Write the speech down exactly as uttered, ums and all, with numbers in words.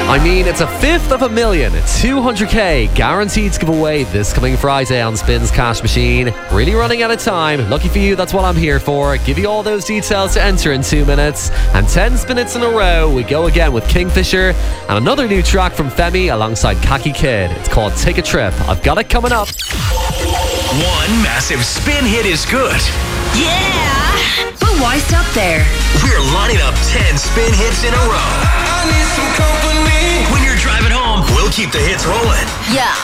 I mean, it's a fifth of a million, two hundred k guaranteed to give away this coming Friday on Spins Cash Machine. Really running out of time. Lucky for you, that's what I'm here for. Give you all those details to enter in two minutes. And ten spinets in a row, we go again with Kingfisher and another new track from Femi alongside Kaki Kid. It's called Take a Trip. I've got it coming up. One massive spin hit is good. Yeah! But why stop there? We're lining up ten spin hits in a row. I need some company. When you're driving home, we'll keep the hits rolling. Yeah.